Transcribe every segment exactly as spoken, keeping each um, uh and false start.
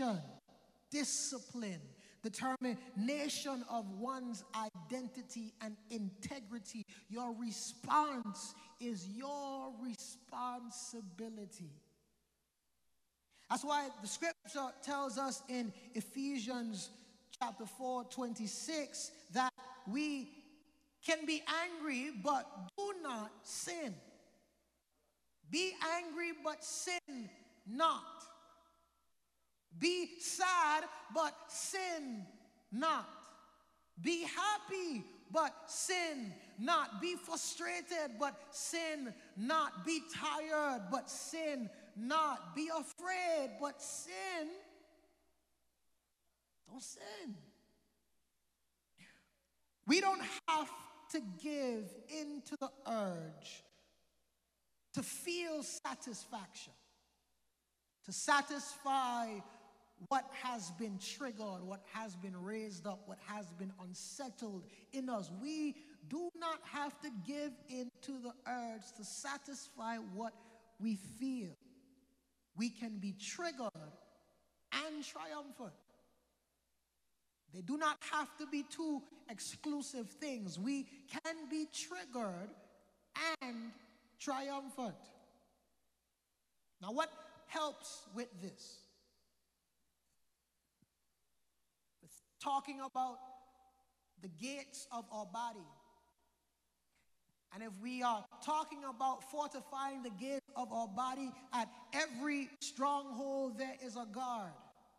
dedication, discipline, determination of one's identity and integrity. Your response is your responsibility. That's why the scripture tells us in Ephesians chapter four, twenty-six, that we can be angry, but do not sin. Be angry, but sin not. Be sad, but sin not. Be happy, but sin not. Be frustrated, but sin not. Be tired, but sin not. Be afraid, but sin. Don't sin. We don't have to give in to the urge to feel satisfaction, to satisfy what has been triggered, what has been raised up, what has been unsettled in us. We do not have to give in to the urge to satisfy what we feel. We can be triggered and triumphant. They do not have to be two exclusive things. We can be triggered and triumphant. Now, what helps with this? With talking about the gates of our body. And if we are talking about fortifying the gates of our body, at every stronghold there is a guard.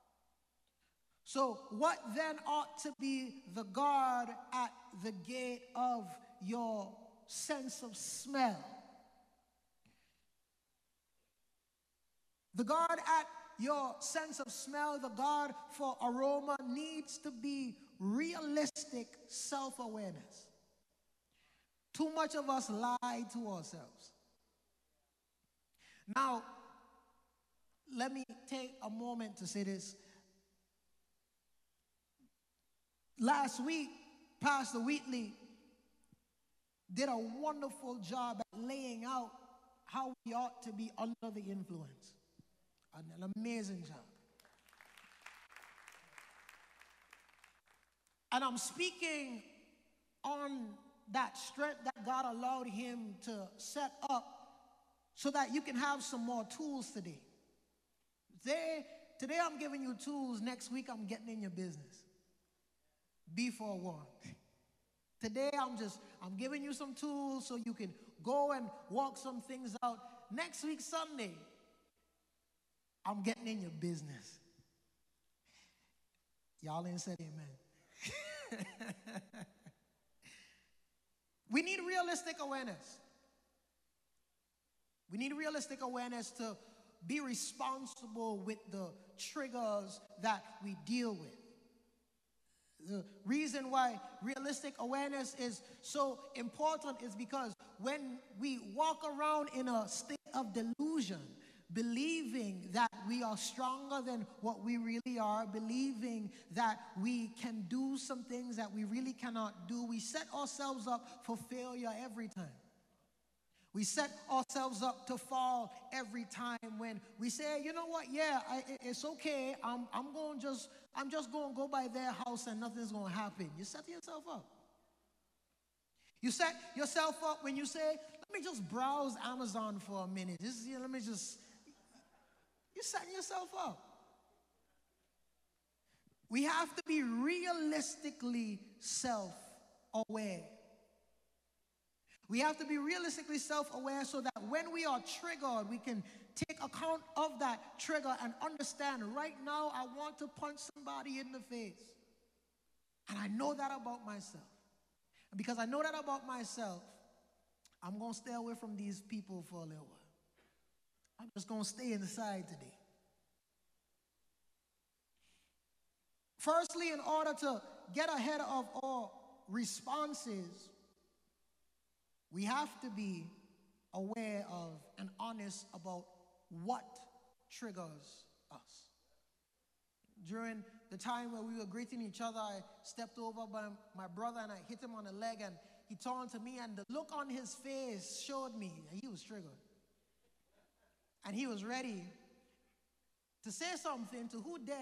So what then ought to be the guard at the gate of your sense of smell? The guard at your sense of smell, the guard for aroma, needs to be realistic self-awareness. Too much of us lie to ourselves. Now, let me take a moment to say this. Last week, Pastor Wheatley did a wonderful job at laying out how we ought to be under the influence. An amazing job. And I'm speaking on that strength that God allowed him to set up so that you can have some more tools today. Today, today I'm giving you tools. Next week I'm getting in your business. Be forewarned. Today I'm just, I'm giving you some tools so you can go and walk some things out. Next week, Sunday, I'm getting in your business. Y'all ain't said amen. We need realistic awareness. We need realistic awareness to be responsible with the triggers that we deal with. The reason why realistic awareness is so important is because when we walk around in a state of delusion, believing that we are stronger than what we really are, believing that we can do some things that we really cannot do, we set ourselves up for failure every time. We set ourselves up to fall every time when we say, you know what, yeah, I, it's okay. I'm, I'm going just, I'm just going to go by their house and nothing's going to happen. You set yourself up. You set yourself up when you say, let me just browse Amazon for a minute. Just, you know, let me just, you're setting yourself up. We have to be realistically self-aware. We have to be realistically self-aware so that when we are triggered, we can take account of that trigger and understand, right now I want to punch somebody in the face. And I know that about myself. And because I know that about myself, I'm going to stay away from these people for a little while. I'm just going to stay inside today. Firstly, in order to get ahead of our responses, we have to be aware of and honest about what triggers us. During the time where we were greeting each other, I stepped over by my brother and I hit him on the leg and he turned to me and the look on his face showed me that he was triggered. And he was ready to say something to who dared